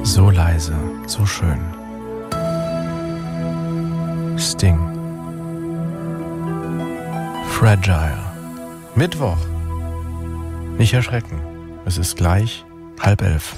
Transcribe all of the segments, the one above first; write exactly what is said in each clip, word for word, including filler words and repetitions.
So leise, so schön. Sting. Fragile. Mittwoch. Nicht erschrecken. Es ist gleich halb elf.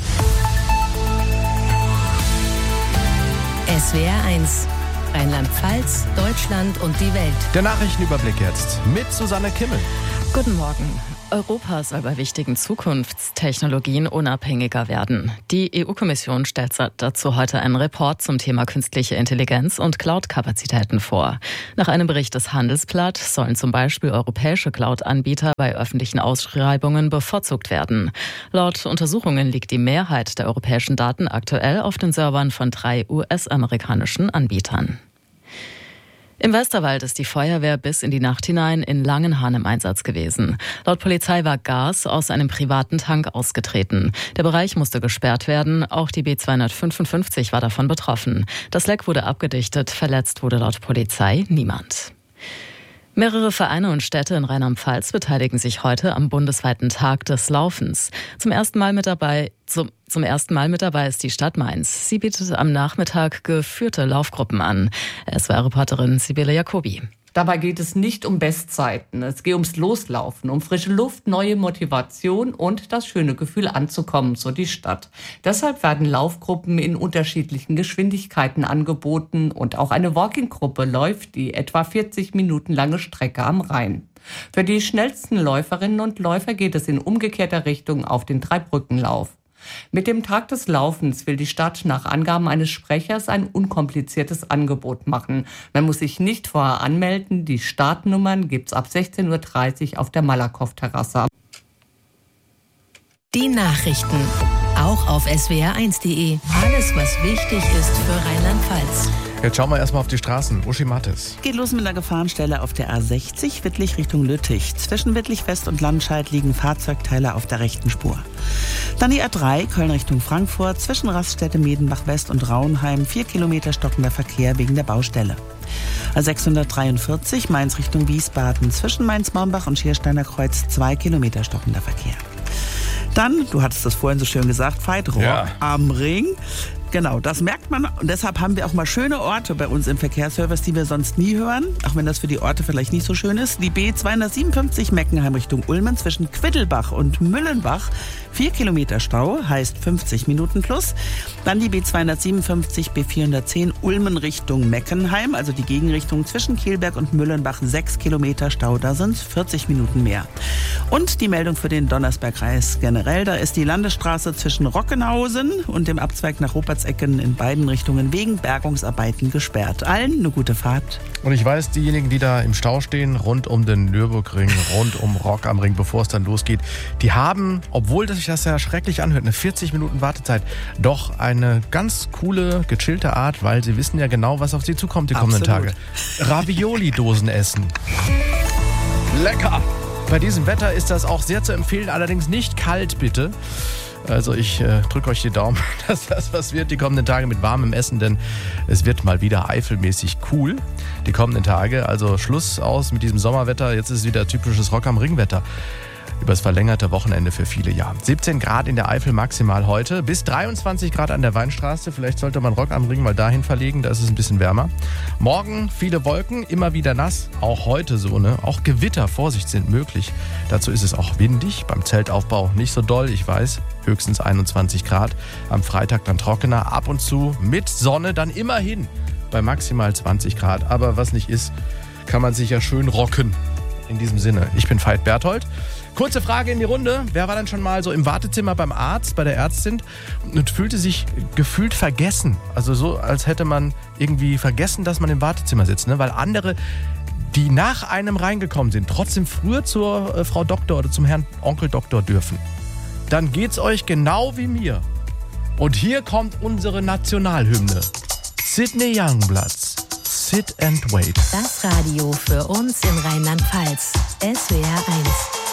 S W R eins. Rheinland-Pfalz, Deutschland und die Welt. Der Nachrichtenüberblick jetzt mit Susanne Kimmel. Guten Morgen. Europa soll bei wichtigen Zukunftstechnologien unabhängiger werden. Die E U-Kommission stellt dazu heute einen Report zum Thema künstliche Intelligenz und Cloud-Kapazitäten vor. Nach einem Bericht des Handelsblatt sollen zum Beispiel europäische Cloud-Anbieter bei öffentlichen Ausschreibungen bevorzugt werden. Laut Untersuchungen liegt die Mehrheit der europäischen Daten aktuell auf den Servern von drei U S-amerikanischen Anbietern. Im Westerwald ist die Feuerwehr bis in die Nacht hinein in Langenhahn im Einsatz gewesen. Laut Polizei war Gas aus einem privaten Tank ausgetreten. Der Bereich musste gesperrt werden. Auch die B zweihundertfünfundfünfzig war davon betroffen. Das Leck wurde abgedichtet. Verletzt wurde laut Polizei niemand. Mehrere Vereine und Städte in Rheinland-Pfalz beteiligen sich heute am bundesweiten Tag des Laufens. Zum ersten Mal mit dabei, zum, zum ersten Mal mit dabei ist die Stadt Mainz. Sie bietet am Nachmittag geführte Laufgruppen an. S W R-Reporterin Sibylle Jacobi. Dabei geht es nicht um Bestzeiten. Es geht ums Loslaufen, um frische Luft, neue Motivation und das schöne Gefühl anzukommen, so die Stadt. Deshalb werden Laufgruppen in unterschiedlichen Geschwindigkeiten angeboten und auch eine Walking-Gruppe läuft die etwa vierzig Minuten lange Strecke am Rhein. Für die schnellsten Läuferinnen und Läufer geht es in umgekehrter Richtung auf den Dreibrückenlauf. Mit dem Tag des Laufens will die Stadt nach Angaben eines Sprechers ein unkompliziertes Angebot machen. Man muss sich nicht vorher anmelden. Die Startnummern gibt's ab sechzehn Uhr dreißig auf der Malakow-Terrasse. Die Nachrichten. Auch auf S W R eins punkt de. Alles, was wichtig ist für Rheinland-Pfalz. Jetzt schauen wir erstmal auf die Straßen. Uschi Mattes. Geht los mit einer Gefahrenstelle auf der A sechzig, Wittlich Richtung Lüttich. Zwischen Wittlich West und Landscheid liegen Fahrzeugteile auf der rechten Spur. Dann die A drei, Köln Richtung Frankfurt. Zwischen Raststätte Medenbach West und Rauenheim. Vier Kilometer stockender Verkehr wegen der Baustelle. A sechshundertdreiundvierzig, Mainz Richtung Wiesbaden. Zwischen Mainz-Maumbach und Schiersteiner Kreuz. Zwei Kilometer stockender Verkehr. Dann, du hattest das vorhin so schön gesagt, Veitrohr ja. am Ring. Genau, das merkt man und deshalb haben wir auch mal schöne Orte bei uns im Verkehrsservice, die wir sonst nie hören, auch wenn das für die Orte vielleicht nicht so schön ist. Die B zweihundertsiebenundfünfzig Meckenheim Richtung Ulmen zwischen Quiddelbach und Müllenbach. Vier Kilometer Stau, heißt fünfzig Minuten plus. Dann die B zweihundertsiebenundfünfzig B vierhundertzehn Ulmen Richtung Meckenheim, also die Gegenrichtung zwischen Kielberg und Müllenbach. Sechs Kilometer Stau, da sind es vierzig Minuten mehr. Und die Meldung für den Donnersbergkreis generell, da ist die Landesstraße zwischen Rockenhausen und dem Abzweig nach Rupertsecken in beiden Richtungen wegen Bergungsarbeiten gesperrt. Allen eine gute Fahrt. Und ich weiß, diejenigen, die da im Stau stehen, rund um den Nürburgring, rund um Rock am Ring, bevor es dann losgeht, die haben, obwohl sich das ja schrecklich anhört, eine vierzig Minuten Wartezeit, doch eine ganz coole, gechillte Art, weil sie wissen ja genau, was auf sie zukommt die kommenden Tage. Ravioli-Dosen essen. Lecker! Bei diesem Wetter ist das auch sehr zu empfehlen, allerdings nicht kalt, bitte. Also ich äh, drücke euch die Daumen, dass das was wird die kommenden Tage mit warmem Essen, denn es wird mal wieder eifelmäßig cool die kommenden Tage. Also Schluss aus mit diesem Sommerwetter, jetzt ist es wieder typisches Rock am Ring-Wetter. Über das verlängerte Wochenende für viele, ja. siebzehn Grad in der Eifel maximal heute, bis dreiundzwanzig Grad an der Weinstraße. Vielleicht sollte man Rock am Ring mal dahin verlegen, da ist es ein bisschen wärmer. Morgen viele Wolken, immer wieder nass, auch heute so, ne? Auch Gewitter, Vorsicht, sind möglich. Dazu ist es auch windig, beim Zeltaufbau nicht so doll, ich weiß, höchstens einundzwanzig Grad. Am Freitag dann trockener, ab und zu mit Sonne, dann immerhin bei maximal zwanzig Grad. Aber was nicht ist, kann man sich ja schön rocken. In diesem Sinne, ich bin Veit Berthold. Kurze Frage in die Runde. Wer war denn schon mal so im Wartezimmer beim Arzt, bei der Ärztin und fühlte sich gefühlt vergessen? Also so, als hätte man irgendwie vergessen, dass man im Wartezimmer sitzt, ne? Weil andere, die nach einem reingekommen sind, trotzdem früher zur äh, Frau Doktor oder zum Herrn Onkel Doktor dürfen. Dann geht's euch genau wie mir. Und hier kommt unsere Nationalhymne. Sidney Youngblood. Sit and Wait. Das Radio für uns in Rheinland-Pfalz. S W R eins.